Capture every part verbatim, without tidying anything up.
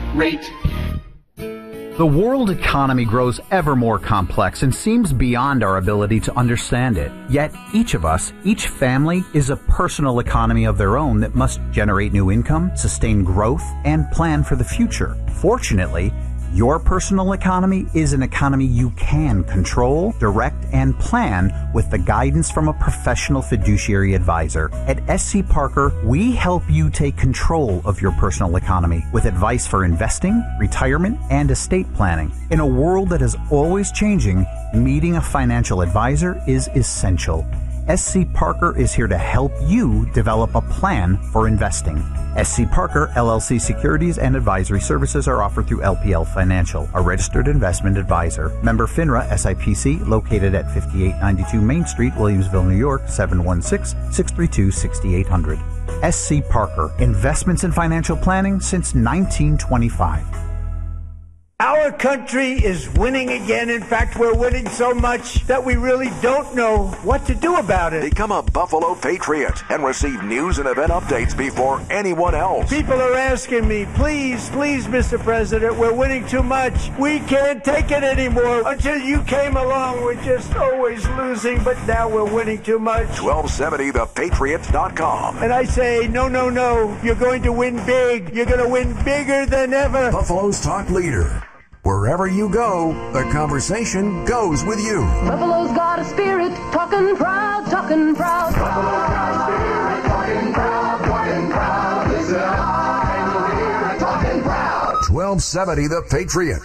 rate. The world economy grows ever more complex and seems beyond our ability to understand it. Yet each of us, each family, is a personal economy of their own that must generate new income, sustain growth, and plan for the future. Fortunately, your personal economy is an economy you can control, direct, and plan with the guidance from a professional fiduciary advisor. At S C Parker, we help you take control of your personal economy with advice for investing, retirement, and estate planning. In a world that is always changing, meeting a financial advisor is essential. S C Parker is here to help you develop a plan for investing. S C Parker, L L C Securities and Advisory Services are offered through L P L Financial, a registered investment advisor. Member FINRA S I P C, located at fifty-eight ninety-two Main Street, Williamsville, New York, seven one six, six three two, six eight zero zero. S C Parker, investments in financial planning since nineteen twenty-five. Our country is winning again. In fact, we're winning so much that we really don't know what to do about it. Become a Buffalo Patriot and receive news and event updates before anyone else. People are asking me, please, please, Mister President, we're winning too much. We can't take it anymore. Until you came along, we're just always losing, but now we're winning too much. twelve seventy the patriot dot com. And I say, no, no, no, you're going to win big. You're going to win bigger than ever. Buffalo's talk leader. Wherever you go, the conversation goes with you. Buffalo's got a spirit, talking proud, talking proud. Buffalo's got a spirit, talking proud, talking proud. Listen up and you'll hear it, talking proud. twelve seventy The Patriot.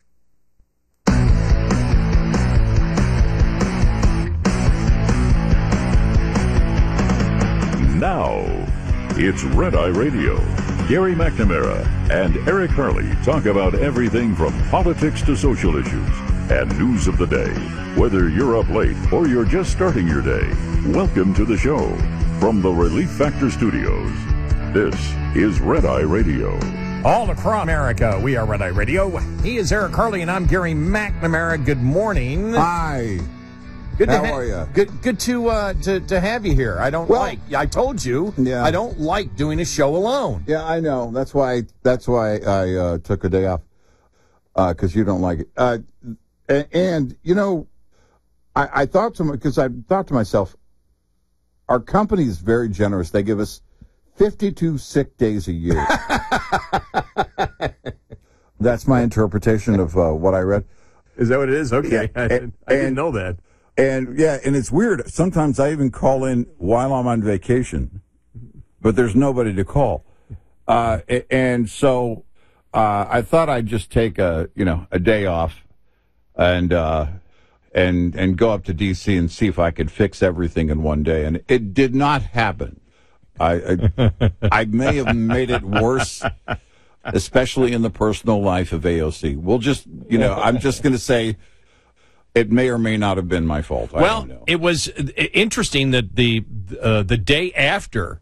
Now, it's Red Eye Radio. Gary McNamara and Eric Harley talk about everything from politics to social issues and news of the day. Whether you're up late or you're just starting your day, welcome to the show. From the Relief Factor Studios, this is Red Eye Radio. All across America, we are Red Eye Radio. He is Eric Harley, and I'm Gary McNamara. Good morning. Hi. Good How to ha- are you? Good, good to uh, to to have you here. I don't Well, like. I told you. Yeah. I don't like doing a show alone. Yeah, I know. That's why. That's why I uh, took a day off because uh, you don't like it. Uh, and, and you know, I, I thought to because I thought to myself, our company is very generous. They give us fifty-two sick days a year. That's my interpretation of uh, what I read. Is that what it is? Okay, Yeah, I, and- didn't, I didn't and- know that. And yeah, and it's weird. Sometimes I even call in while I'm on vacation, but there's nobody to call. Uh, a- and so uh, I thought I'd just take a you know a day off and uh, and and go up to D C and see if I could fix everything in one day. And it did not happen. I I, I may have made it worse, especially in the personal life of A O C. We'll just you know I'm just going to say. It may or may not have been my fault. I well, don't know. It was interesting that the uh, the day after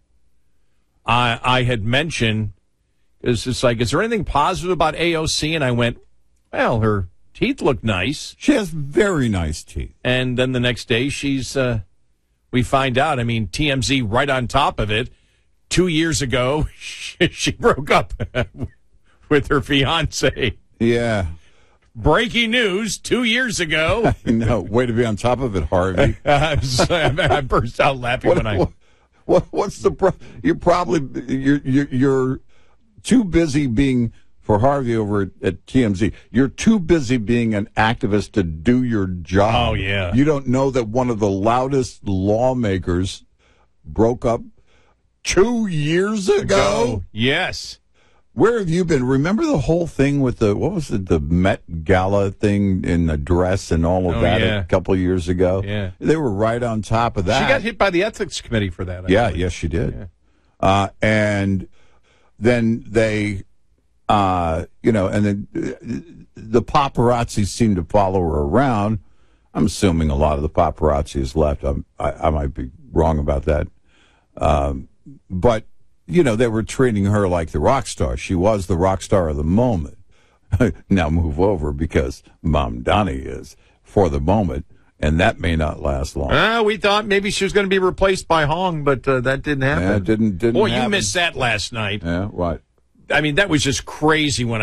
I, I had mentioned, it's it's like, is there anything positive about A O C? And I went, well, her teeth look nice. She has very nice teeth. And then the next day, she's uh, we find out. I mean, T M Z right on top of it. Two years ago, she, she broke up with her fiance. Yeah. Breaking news, two years ago. No, way to be on top of it, Harvey. I, was, I burst out laughing What, when I... what, what, what's the pro- you're probably you're, you're you're too busy being for Harvey over at, at T M Z. You're too busy being an activist to do your job. Oh, yeah. You don't know that one of the loudest lawmakers broke up two years ago? Go. Yes. Where have you been? Remember the whole thing with the, what was it, the Met Gala thing in the dress and all of Oh, that yeah. a couple of years ago? Yeah. They were right on top of that. She got hit by the ethics committee for that. I Yeah, believe. yes, she did. Yeah. Uh, and then they, uh, you know, and then uh, the paparazzi seemed to follow her around. I'm assuming a lot of the paparazzi has left. I'm, I, I might be wrong about that. Um, but, you know, they were treating her like the rock star. She was the rock star of the moment. Now move over because Mom Donnie is for the moment, and that may not last long. Uh, we thought maybe she was going to be replaced by Hong, but uh, that didn't happen. Yeah, it didn't, didn't Boy, happen. you missed that last night. Yeah, what? I mean, that was just crazy when